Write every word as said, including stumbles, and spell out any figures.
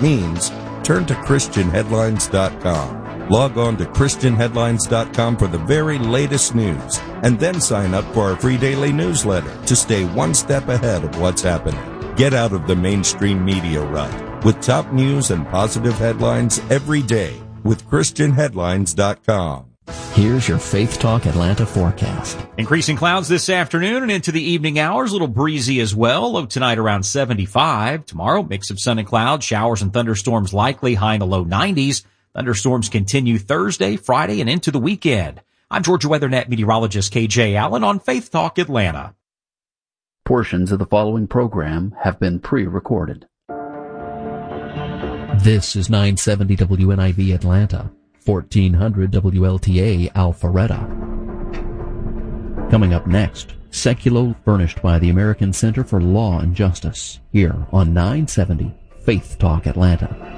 means, turn to Christian Headlines dot com. Log on to Christian Headlines dot com for the very latest news, and then sign up for our free daily newsletter to stay one step ahead of what's happening. Get out of the mainstream media rut with top news and positive headlines every day with Christian Headlines dot com. Here's your Faith Talk Atlanta forecast. Increasing clouds this afternoon and into the evening hours. A little breezy as well. Low tonight around seventy-five. Tomorrow, mix of sun and clouds, showers and thunderstorms likely, high in the low nineties. Thunderstorms continue Thursday, Friday, and into the weekend. I'm Georgia WeatherNet meteorologist K J Allen on Faith Talk Atlanta. Portions of the following program have been pre-recorded. This is nine seventy W N I V Atlanta, fourteen hundred W L T A Alpharetta. Coming up next, Seculo, furnished by the American Center for Law and Justice, here on nine seventy Faith Talk Atlanta.